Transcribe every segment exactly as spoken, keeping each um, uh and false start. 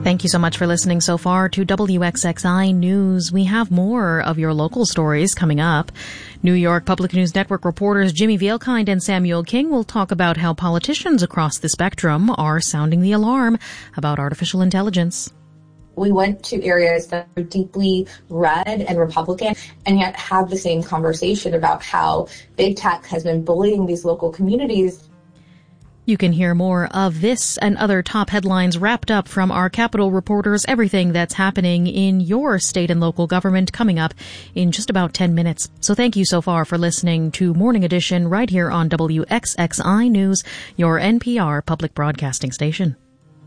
Thank you so much for listening so far to W X X I News. We have more of your local stories coming up. New York Public News Network reporters Jimmy Vielkind and Samuel King will talk about how politicians across the spectrum are sounding the alarm about artificial intelligence. We went to areas that are deeply red and Republican and yet have the same conversation about how big tech has been bullying these local communities. You can hear more of this and other top headlines wrapped up from our Capitol reporters, everything that's happening in your state and local government coming up in just about ten minutes. So thank you so far for listening to Morning Edition right here on W X X I News, your N P R public broadcasting station.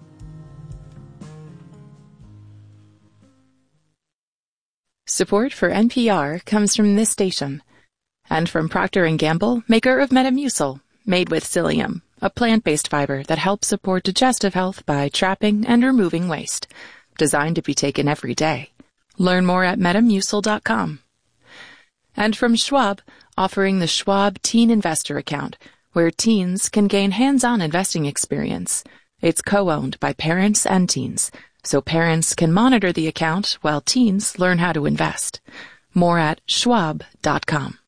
Support for N P R comes from this station and from Procter and Gamble, maker of Metamucil, made with psyllium, a plant-based fiber that helps support digestive health by trapping and removing waste. Designed to be taken every day. Learn more at metamucil dot com. And from Schwab, offering the Schwab Teen Investor Account, where teens can gain hands-on investing experience. It's co-owned by parents and teens, so parents can monitor the account while teens learn how to invest. More at schwab dot com.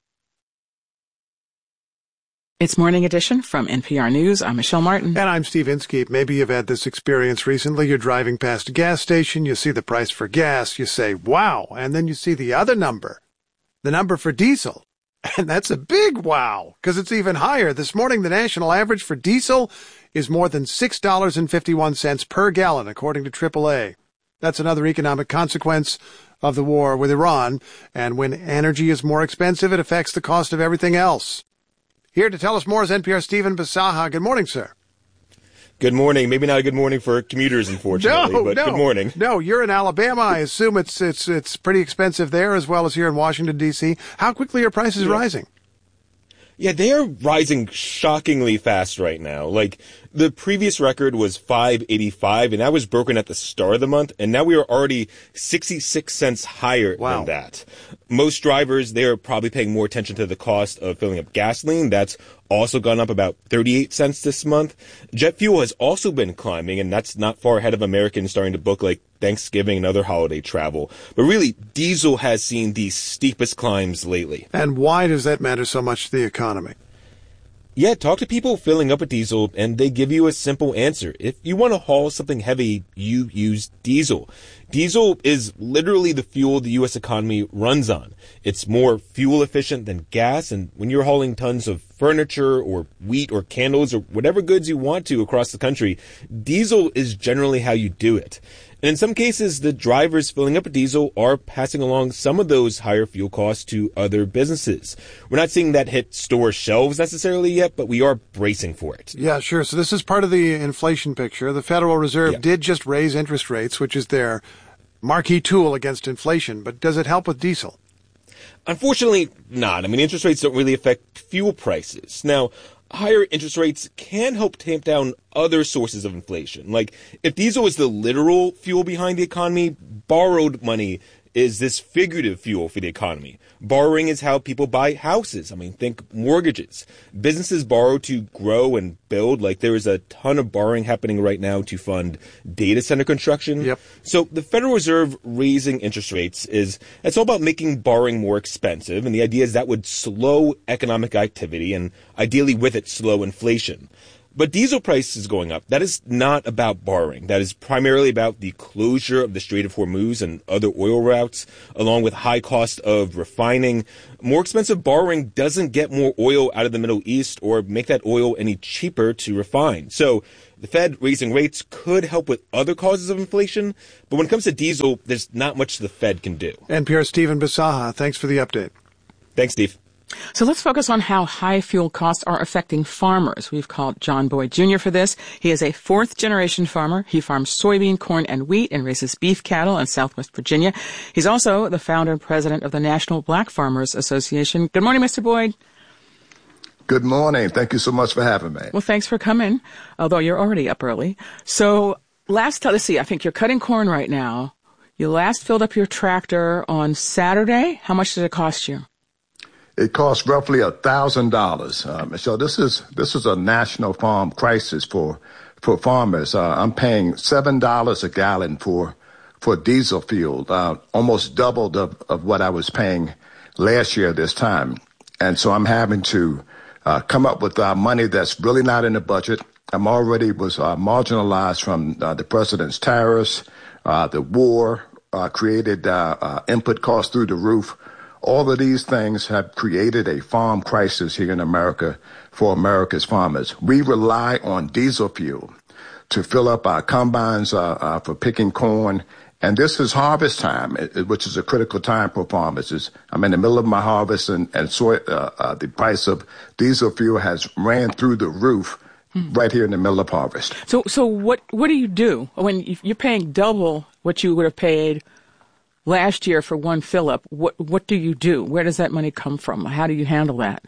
It's Morning Edition from N P R News. I'm Michelle Martin. And I'm Steve Inskeep. Maybe you've had this experience recently. You're driving past a gas station. You see the price for gas. You say, wow. And then you see the other number, the number for diesel. And that's a big wow, because it's even higher. This morning, the national average for diesel is more than six dollars and fifty-one cents per gallon, according to triple A. That's another economic consequence of the war with Iran. And when energy is more expensive, it affects the cost of everything else. Here to tell us more is N P R's Stephen Bisaha. Good morning, sir. Good morning. Maybe not a good morning for commuters, unfortunately, no, but no, good morning. No, you're in Alabama. I assume it's it's it's pretty expensive there as well as here in Washington, D C. How quickly are prices yeah. rising? Yeah, they are rising shockingly fast right now. Like, the previous record was five eighty-five, and that was broken at the start of the month, and now we are already sixty-six cents higher wow. than that. Most drivers, they are probably paying more attention to the cost of filling up gasoline. That's also gone up about thirty-eight cents this month. Jet fuel has also been climbing, and that's not far ahead of Americans starting to book, like, Thanksgiving and other holiday travel. But really, diesel has seen the steepest climbs lately. And why does that matter so much to the economy? Yeah, talk to people filling up a diesel, and they give you a simple answer. If you want to haul something heavy, you use diesel. Diesel is literally the fuel the U S economy runs on. It's more fuel efficient than gas, and when you're hauling tons of furniture or wheat or candles or whatever goods you want to across the country, diesel is generally how you do it. And in some cases, the drivers filling up a diesel are passing along some of those higher fuel costs to other businesses. We're not seeing that hit store shelves necessarily yet, but we are bracing for it. Yeah, sure. So this is part of the inflation picture. The Federal Reserve yeah. did just raise interest rates, which is their marquee tool against inflation. But does it help with diesel? Unfortunately, not. I mean, interest rates don't really affect fuel prices. Now, higher interest rates can help tamp down other sources of inflation. Like, if diesel is the literal fuel behind the economy, borrowed money is this figurative fuel for the economy. Borrowing is how people buy houses. I mean, think mortgages. Businesses borrow to grow and build. Like, there is a ton of borrowing happening right now to fund data center construction. Yep. So the Federal Reserve raising interest rates is, it's all about making borrowing more expensive. And the idea is that would slow economic activity and ideally with it slow inflation. But diesel prices going up, that is not about borrowing. That is primarily about the closure of the Strait of Hormuz and other oil routes, along with high cost of refining. More expensive borrowing doesn't get more oil out of the Middle East or make that oil any cheaper to refine. So the Fed raising rates could help with other causes of inflation. But when it comes to diesel, there's not much the Fed can do. N P R's Stephen Bisaha, thanks for the update. Thanks, Steve. So let's focus on how high fuel costs are affecting farmers. We've called John Boyd Junior for this. He is a fourth-generation farmer. He farms soybean, corn, and wheat and raises beef cattle in Southwest Virginia. He's also the founder and president of the National Black Farmers Association. Good morning, Mister Boyd. Good morning. Thank you so much for having me. Well, thanks for coming, although you're already up early. So last, let's see, I think you're cutting corn right now. You last filled up your tractor on Saturday. How much did it cost you? It costs roughly a thousand dollars. Uh, Michelle, this is this is a national farm crisis for for farmers. Uh, I'm paying seven dollars a gallon for for diesel fuel, uh, almost doubled of, of what I was paying last year this time. And so I'm having to uh, come up with uh, money that's really not in the budget. I'm already was uh, marginalized from uh, the president's tariffs, uh, the war uh, created uh, uh, input costs through the roof. All of these things have created a farm crisis here in America for America's farmers. We rely on diesel fuel to fill up our combines uh, uh, for picking corn. And this is harvest time, which is a critical time for farmers. It's, I'm in the middle of my harvest, and, and soy, uh, uh, the price of diesel fuel has ran through the roof hmm. right here in the middle of harvest. So so what, what do you do when you're paying double what you would have paid last year for one fill-up? What, what do you do? Where does that money come from? How do you handle that?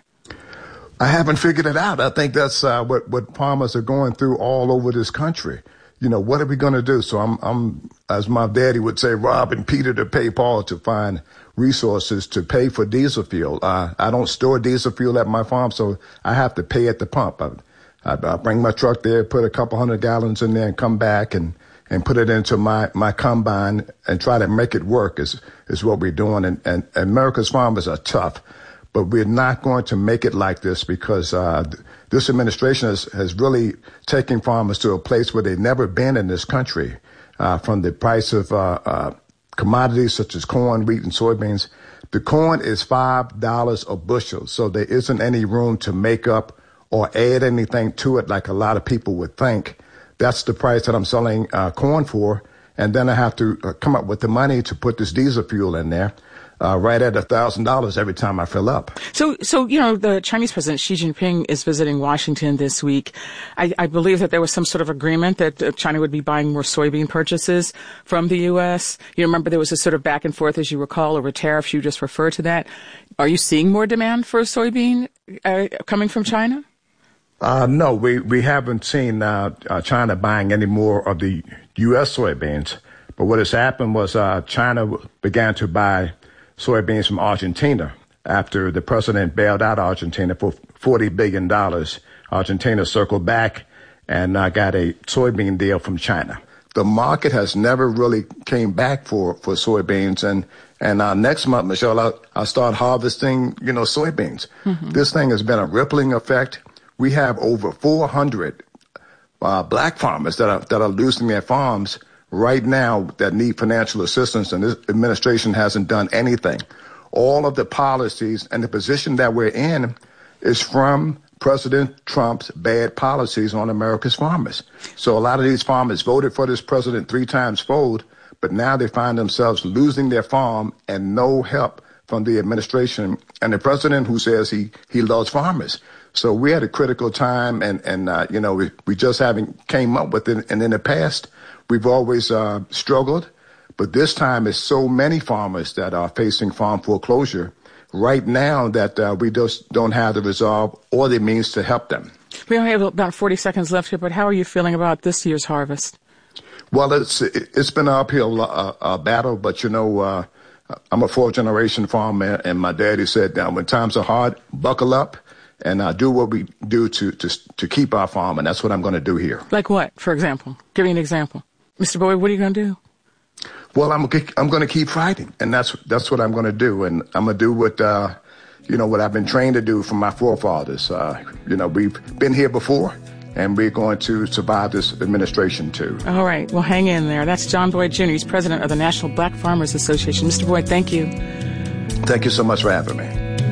I haven't figured it out. I think that's uh, what, what farmers are going through all over this country. You know, what are we going to do? So I'm, I'm, as my daddy would say, robbing Peter to pay Paul to find resources to pay for diesel fuel. Uh, I don't store diesel fuel at my farm, so I have to pay at the pump. I, I, I bring my truck there, put a couple hundred gallons in there, and come back and, and put it into my, my combine and try to make it work is, is what we're doing. And, and America's farmers are tough, but we're not going to make it like this because, uh, this administration has, has really taken farmers to a place where they've never been in this country, uh, from the price of uh, uh, commodities such as corn, wheat, and soybeans. The corn is five dollars a bushel, so there isn't any room to make up or add anything to it like a lot of people would think. That's the price that I'm selling uh, corn for, and then I have to uh, come up with the money to put this diesel fuel in there. Uh, right at a thousand dollars every time I fill up. So, so you know, the Chinese President Xi Jinping is visiting Washington this week. I, I believe that there was some sort of agreement that China would be buying more soybean purchases from the U S. You remember there was a sort of back and forth, as you recall, over tariffs. You just referred to that. Are you seeing more demand for soybean uh, coming from China? Uh, no, we we haven't seen uh, uh, China buying any more of the U S soybeans. But what has happened was uh, China began to buy soybeans from Argentina after the president bailed out Argentina for forty billion dollars. Argentina circled back and uh, got a soybean deal from China. The market has never really came back for, for soybeans. And, and uh, next month, Michelle, I'll, I'll start harvesting, you know, soybeans. Mm-hmm. This thing has been a rippling effect. We have over four hundred uh, black farmers that are, that are losing their farms right now that need financial assistance, and this administration hasn't done anything. All of the policies and the position that we're in is from President Trump's bad policies on America's farmers. So a lot of these farmers voted for this president three times fold, but now they find themselves losing their farm and no help from the administration and the president who says he, he loves farmers. So we're at a critical time, and, and uh, you know, we, we just haven't came up with it. And in the past, we've always uh, struggled, but this time it's so many farmers that are facing farm foreclosure right now that uh, we just don't have the resolve or the means to help them. We only have about forty seconds left here, but how are you feeling about this year's harvest? Well, it's it's been an uphill uh, uh, battle, but you know, uh, I'm a fourth generation farmer, and my daddy said, "Now, when times are hard, buckle up and uh, do what we do to to to keep our farm," and that's what I'm going to do here. Like what, for example? Give me an example. Mister Boyd, what are you going to do? Well, I'm I'm going to keep fighting, and that's that's what I'm going to do, and I'm going to do what uh, you know what I've been trained to do from my forefathers. Uh, you know, we've been here before, and we're going to survive this administration too. All right, well, hang in there. That's John Boyd Junior He's president of the National Black Farmers Association. Mister Boyd, thank you. Thank you so much for having me.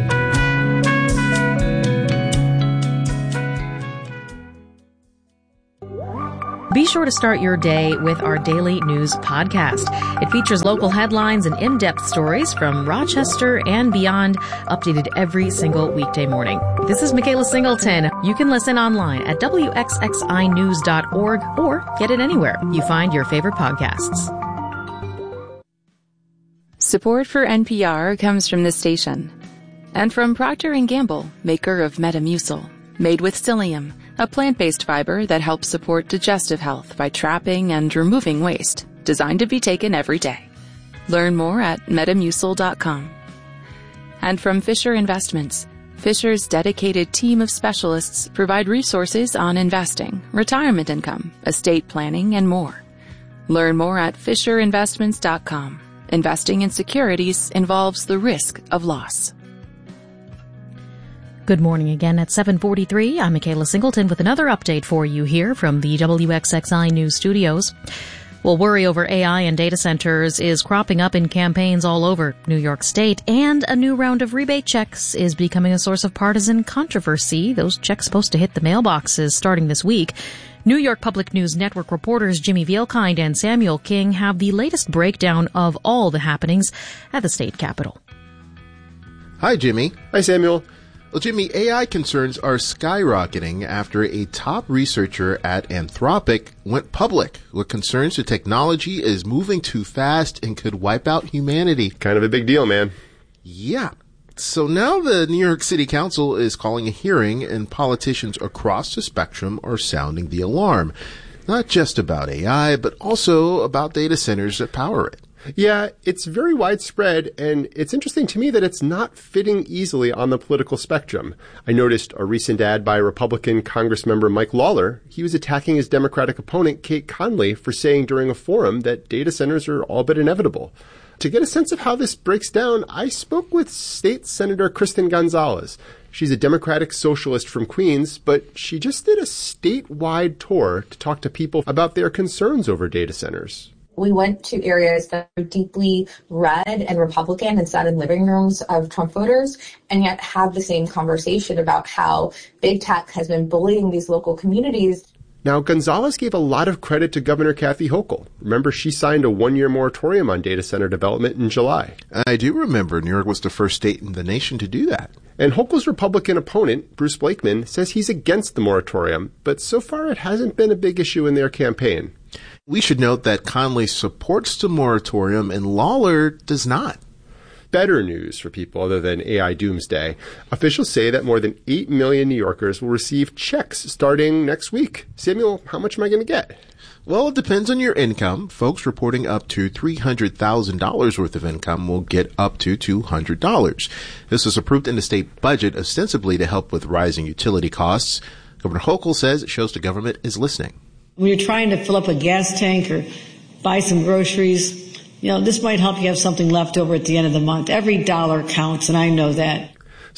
Be sure to start your day with our daily news podcast. It features local headlines and in-depth stories from Rochester and beyond, updated every single weekday morning. This is Michaela Singleton. You can listen online at W X X I news dot org or get it anywhere you find your favorite podcasts. Support for N P R comes from this station and from Procter and Gamble, maker of Metamucil, made with psyllium, a plant-based fiber that helps support digestive health by trapping and removing waste, designed to be taken every day. Learn more at metamucil dot com. And from Fisher Investments, Fisher's dedicated team of specialists provide resources on investing, retirement income, estate planning, and more. Learn more at fisher investments dot com. Investing in securities involves the risk of loss. Good morning again at seven forty-three. I'm Michaela Singleton with another update for you here from the W X X I News studios. Well, worry over A I and data centers is cropping up in campaigns all over New York State, and a new round of rebate checks is becoming a source of partisan controversy. Those checks supposed to hit the mailboxes starting this week. New York Public News Network reporters Jimmy Vielkind and Samuel King have the latest breakdown of all the happenings at the state capitol. Hi, Jimmy. Hi, Samuel. Well, Jimmy, A I concerns are skyrocketing after a top researcher at Anthropic went public with concerns the technology is moving too fast and could wipe out humanity. Kind of a big deal, man. Yeah. So now the New York City Council is calling a hearing, and politicians across the spectrum are sounding the alarm. Not just about A I, but also about data centers that power it. Yeah, it's very widespread, and it's interesting to me that it's not fitting easily on the political spectrum. I noticed a recent ad by Republican Congressmember Mike Lawler. He was attacking his Democratic opponent, Kate Conley, for saying during a forum that data centers are all but inevitable. To get a sense of how this breaks down, I spoke with State Senator Kristen Gonzalez. She's a Democratic socialist from Queens, but she just did a statewide tour to talk to people about their concerns over data centers. We went to areas that are deeply red and Republican and sat in living rooms of Trump voters, and yet have the same conversation about how big tech has been bullying these local communities. Now, Gonzalez gave a lot of credit to Governor Kathy Hochul. Remember, she signed a one-year moratorium on data center development in July. I do remember. New York was the first state in the nation to do that. And Hochul's Republican opponent, Bruce Blakeman, says he's against the moratorium, but so far it hasn't been a big issue in their campaign. We should note that Conley supports the moratorium and Lawler does not. Better news for people other than A I doomsday. Officials say that more than eight million New Yorkers will receive checks starting next week. Samuel, how much am I going to get? Well, it depends on your income. Folks reporting up to three hundred thousand dollars worth of income will get up to two hundred dollars. This was approved in the state budget ostensibly to help with rising utility costs. Governor Hochul says it shows the government is listening. When you're trying to fill up a gas tank or buy some groceries, you know, this might help you have something left over at the end of the month. Every dollar counts, and I know that.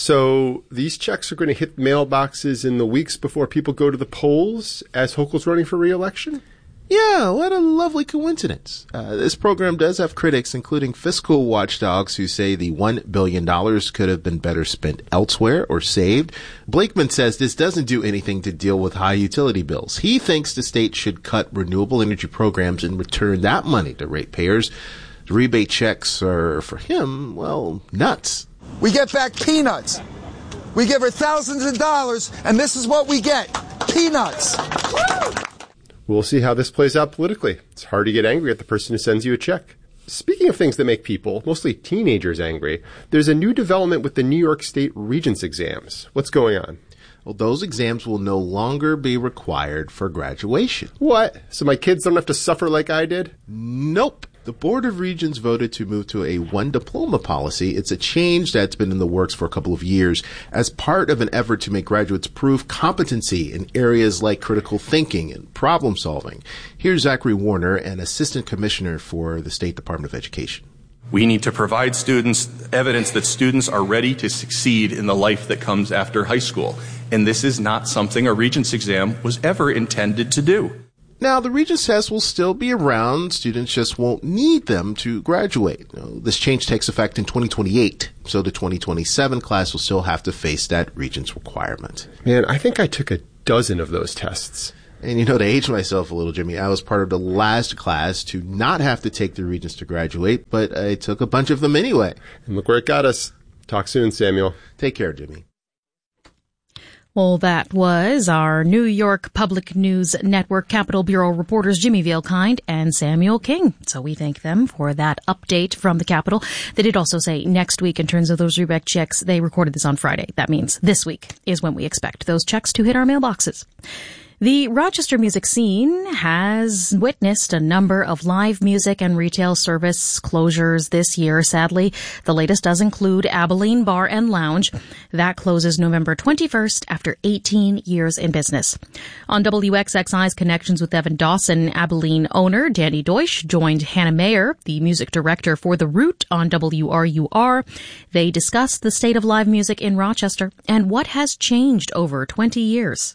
So these checks are going to hit mailboxes in the weeks before people go to the polls as Hochul's running for re-election? Yeah, what a lovely coincidence. Uh, this program does have critics, including fiscal watchdogs, who say the one billion dollars could have been better spent elsewhere or saved. Blakeman says this doesn't do anything to deal with high utility bills. He thinks the state should cut renewable energy programs and return that money to ratepayers. The rebate checks are, for him, well, nuts. We get back peanuts. We give her thousands of dollars, and this is what we get. Peanuts. Woo! We'll see how this plays out politically. It's hard to get angry at the person who sends you a check. Speaking of things that make people, mostly teenagers, angry, there's a new development with the New York State Regents exams. What's going on? Well, those exams will no longer be required for graduation. What? So my kids don't have to suffer like I did? Nope. The Board of Regents voted to move to a one diploma policy. It's a change that's been in the works for a couple of years as part of an effort to make graduates prove competency in areas like critical thinking and problem solving. Here's Zachary Warner, an assistant commissioner for the State Department of Education. We need to provide students evidence that students are ready to succeed in the life that comes after high school. And this is not something a Regents exam was ever intended to do. Now, the Regents test will still be around. Students just won't need them to graduate. You know, this change takes effect in twenty twenty-eight, so the twenty twenty-seven class will still have to face that Regents requirement. Man, I think I took a dozen of those tests. And you know, to age myself a little, Jimmy, I was part of the last class to not have to take the Regents to graduate, but I took a bunch of them anyway. And look where it got us. Talk soon, Samuel. Take care, Jimmy. Well, that was our New York Public News Network Capitol Bureau reporters Jimmy Vielkind and Samuel King. So we thank them for that update from the Capitol. They did also say next week in terms of those rebate checks. They recorded this on Friday. That means this week is when we expect those checks to hit our mailboxes. The Rochester music scene has witnessed a number of live music and retail service closures this year. Sadly, the latest does include Abilene Bar and Lounge. That closes November twenty-first after eighteen years in business. On W X X I's Connections with Evan Dawson, Abilene owner Danny Deutsch joined Hannah Mayer, the music director for The Root, on W R U R. They discussed the state of live music in Rochester and what has changed over twenty years.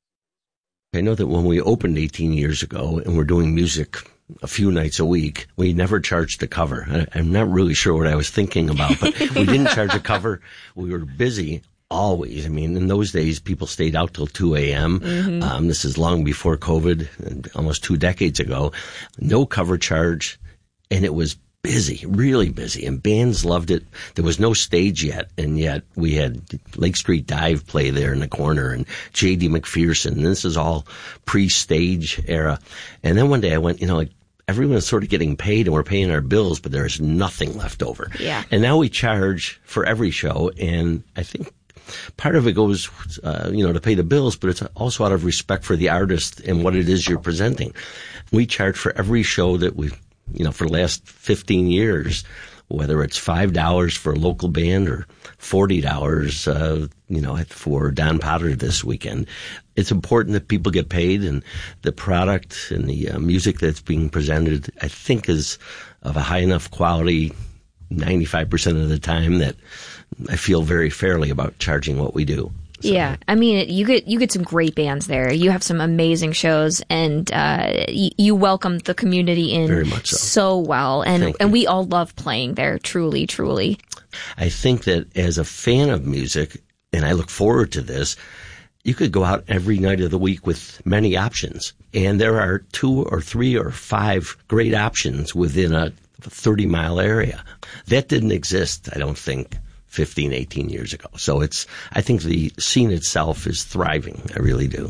I know that when we opened eighteen years ago and we're doing music a few nights a week, we never charged a cover. I, I'm not really sure what I was thinking about, but we didn't charge a cover. We were busy always. I mean, in those days, people stayed out till two a.m. Mm-hmm. Um, this is long before COVID, almost two decades ago. No cover charge, and it was busy, really busy, and bands loved it. There was no stage yet, and yet we had Lake Street Dive play there in the corner, and J D McPherson. This is all pre-stage era. And then one day I went, you know, like everyone's sort of getting paid, and we're paying our bills, but there's nothing left over. Yeah. And now we charge for every show, and I think part of it goes, uh, you know, to pay the bills, but it's also out of respect for the artist and what it is you're presenting. We charge for every show that we've you know, for the last fifteen years, whether it's five dollars for a local band or forty dollars, uh, you know, for Don Potter this weekend. It's important that people get paid, and the product and the uh, music that's being presented, I think, is of a high enough quality ninety-five percent of the time that I feel very fairly about charging what we do. So. Yeah, I mean, you get you get some great bands there. You have some amazing shows, and uh, y- you welcome the community in very much so. so well, and Thank and you. we all love playing there. Truly, truly. I think that as a fan of music, and I look forward to this, you could go out every night of the week with many options, and there are two or three or five great options within a thirty mile area. That didn't exist, I don't think, fifteen, eighteen years ago. So it's, I think the scene itself is thriving. I really do.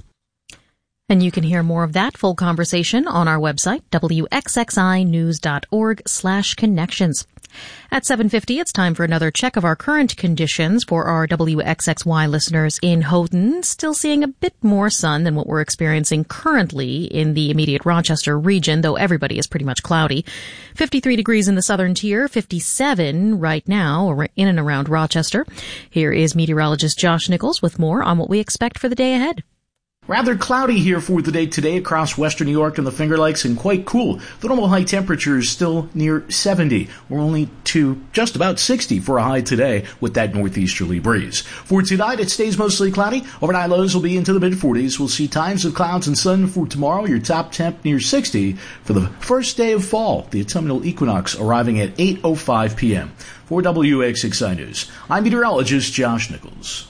And you can hear more of that full conversation on our website, W X X I news dot org slash connections. At seven fifty, it's time for another check of our current conditions for our W X X Y listeners in Houghton. Still seeing a bit more sun than what we're experiencing currently in the immediate Rochester region, though everybody is pretty much cloudy. fifty-three degrees in the southern tier, fifty-seven right now in and around Rochester. Here is meteorologist Josh Nichols with more on what we expect for the day ahead. Rather cloudy here for the day today across western New York and the Finger Lakes, and quite cool. The normal high temperature is still near seventy. We're only to just about sixty for a high today with that northeasterly breeze. For tonight, it stays mostly cloudy. Overnight lows will be into the mid-forties. We'll see times of clouds and sun for tomorrow. Your top temp near sixty for the first day of fall. The autumnal equinox arriving at eight oh five p.m. For W X X I News, I'm meteorologist Josh Nichols.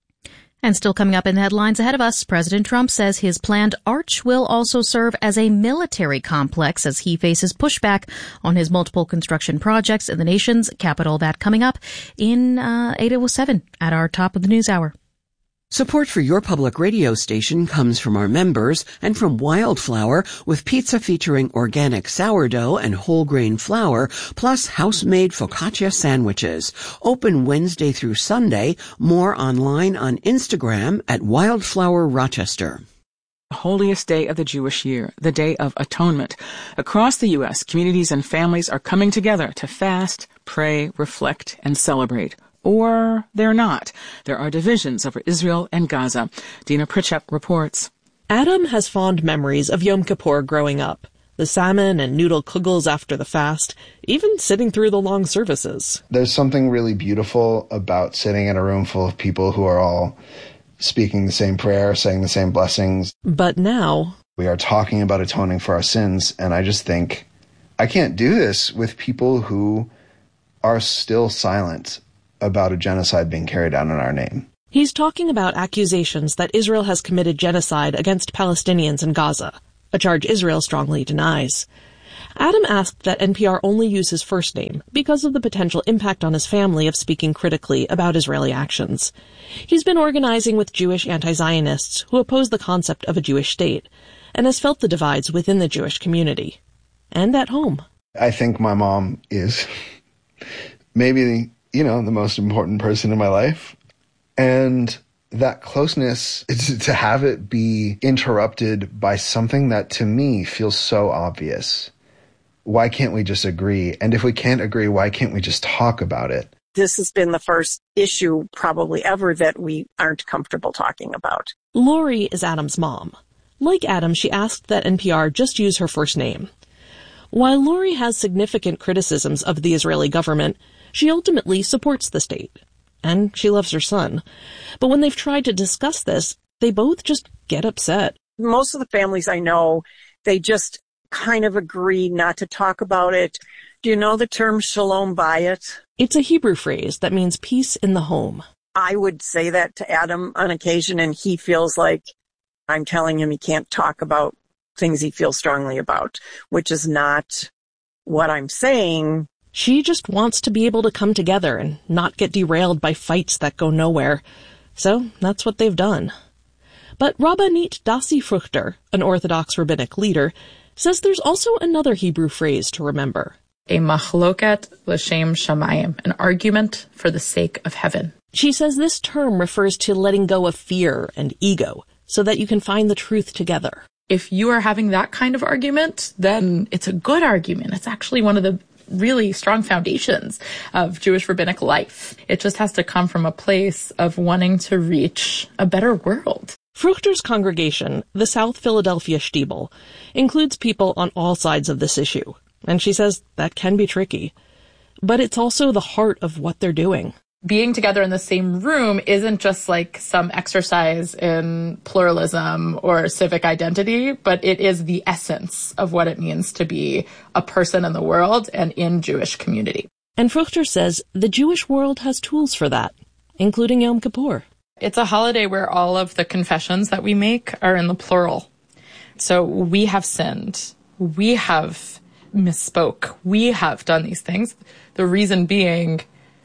And still coming up in the headlines ahead of us, President Trump says his planned arch will also serve as a military complex as he faces pushback on his multiple construction projects in the nation's capital. That coming up in uh, eight oh seven at our top of the news hour. Support for your public radio station comes from our members and from Wildflower, with pizza featuring organic sourdough and whole grain flour, plus house-made focaccia sandwiches. Open Wednesday through Sunday. More online on Instagram at Wildflower Rochester. The holiest day of the Jewish year, the Day of Atonement. Across the U S, communities and families are coming together to fast, pray, reflect, and celebrate. Or they're not. There are divisions over Israel and Gaza. Dina Pritchett reports. Adam has fond memories of Yom Kippur growing up. The salmon and noodle kugels after the fast, even sitting through the long services. There's something really beautiful about sitting in a room full of people who are all speaking the same prayer, saying the same blessings. But now we are talking about atoning for our sins, and I just think I can't do this with people who are still silent about a genocide being carried out in our name. He's talking about accusations that Israel has committed genocide against Palestinians in Gaza, a charge Israel strongly denies. Adam asked that N P R only use his first name because of the potential impact on his family of speaking critically about Israeli actions. He's been organizing with Jewish anti-Zionists who oppose the concept of a Jewish state, and has felt the divides within the Jewish community. And at home. I think my mom is maybe, you know, the most important person in my life. And that closeness, to have it be interrupted by something that to me feels so obvious. Why can't we just agree? And if we can't agree, why can't we just talk about it? This has been the first issue probably ever that we aren't comfortable talking about. Lori is Adam's mom. Like Adam, she asked that N P R just use her first name. While Lori has significant criticisms of the Israeli government, she ultimately supports the state. And she loves her son. But when they've tried to discuss this, they both just get upset. Most of the families I know, they just kind of agree not to talk about it. Do you know the term shalom bayit? It's a Hebrew phrase that means peace in the home. I would say that to Adam on occasion, and he feels like I'm telling him he can't talk about things he feels strongly about, which is not what I'm saying. She just wants to be able to come together and not get derailed by fights that go nowhere. So that's what they've done. But Rabbanit Dasi Fruchter, an Orthodox rabbinic leader, says there's also another Hebrew phrase to remember. A machloket l'shem shamayim, an argument for the sake of heaven. She says this term refers to letting go of fear and ego so that you can find the truth together. If you are having that kind of argument, then it's a good argument. It's actually one of the really strong foundations of Jewish rabbinic life. It just has to come from a place of wanting to reach a better world. Fruchter's congregation, the South Philadelphia Stiebel, includes people on all sides of this issue, and she says that can be tricky. But it's also the heart of what they're doing. Being together in the same room isn't just like some exercise in pluralism or civic identity, but it is the essence of what it means to be a person in the world and in Jewish community. And Fruchter says the Jewish world has tools for that, including Yom Kippur. It's a holiday where all of the confessions that we make are in the plural. So we have sinned. We have misspoke. We have done these things. The reason being,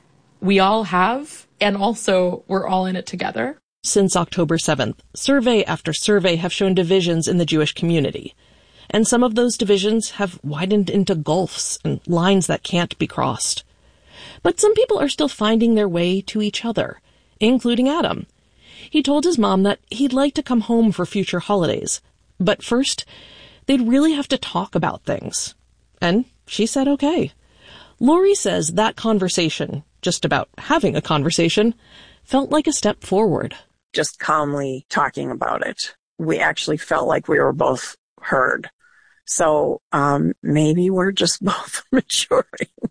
we all have, and also we're all in it together. Since October seventh, survey after survey have shown divisions in the Jewish community. And some of those divisions have widened into gulfs and lines that can't be crossed. But some people are still finding their way to each other, including Adam. He told his mom that he'd like to come home for future holidays. But first, they'd really have to talk about things. And she said okay. Lori says that conversation, just about having a conversation, felt like a step forward. Just calmly talking about it. We actually felt like we were both heard. So um, maybe we're just both maturing.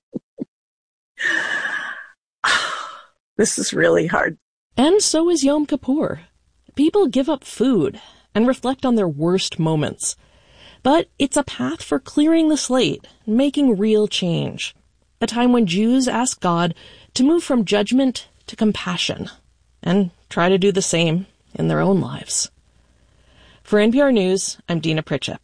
This is really hard. And so is Yom Kippur. People give up food and reflect on their worst moments. But it's a path for clearing the slate, making real change. A time when Jews ask God to move from judgment to compassion and try to do the same in their own lives. For N P R News, I'm Dina Pritchett.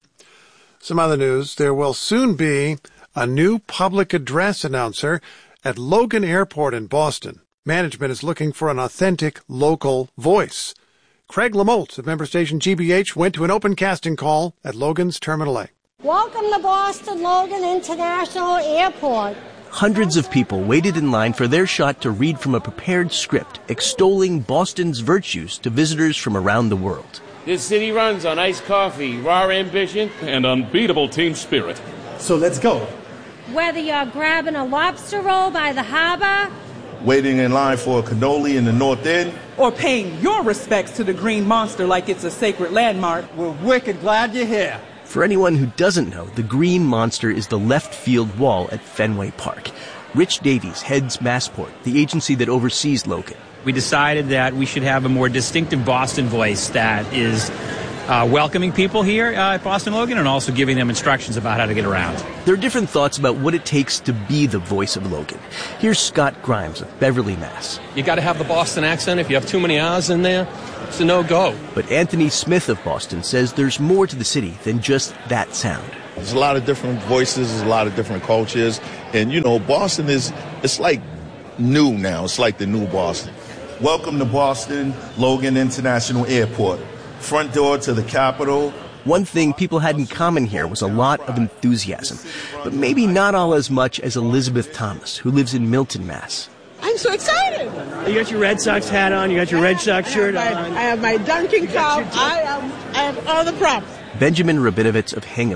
Some other news. There will soon be a new public address announcer at Logan Airport in Boston. Management is looking for an authentic local voice. Craig Lamolt of member station G B H went to an open casting call at Logan's Terminal A. Welcome to Boston Logan International Airport. Hundreds of people waited in line for their shot to read from a prepared script extolling Boston's virtues to visitors from around the world. This city runs on iced coffee, raw ambition, and unbeatable team spirit. So let's go. Whether you're grabbing a lobster roll by the harbor, waiting in line for a cannoli in the North End, or paying your respects to the Green Monster like it's a sacred landmark, we're wicked glad you're here. For anyone who doesn't know, the Green Monster is the left field wall at Fenway Park. Rich Davies heads Massport, the agency that oversees Logan. We decided that we should have a more distinctive Boston voice that is uh, welcoming people here uh, at Boston Logan and also giving them instructions about how to get around. There are different thoughts about what it takes to be the voice of Logan. Here's Scott Grimes of Beverly, Mass. You got to have the Boston accent. If you have too many R's in there, it's a no-go. But Anthony Smith of Boston says there's more to the city than just that sound. There's a lot of different voices, there's a lot of different cultures. And, you know, Boston is, it's like new now. It's like the new Boston. Welcome to Boston Logan International Airport. Front door to the Capitol. One thing people had in common here was a lot of enthusiasm, but maybe not all as much as Elizabeth Thomas, who lives in Milton, Mass. I I'm so excited. You got your Red Sox hat on. You got your Red Sox shirt I on. I have my dunking cup. I, am, I have all the props. Benjamin Rabinovitz of Hingham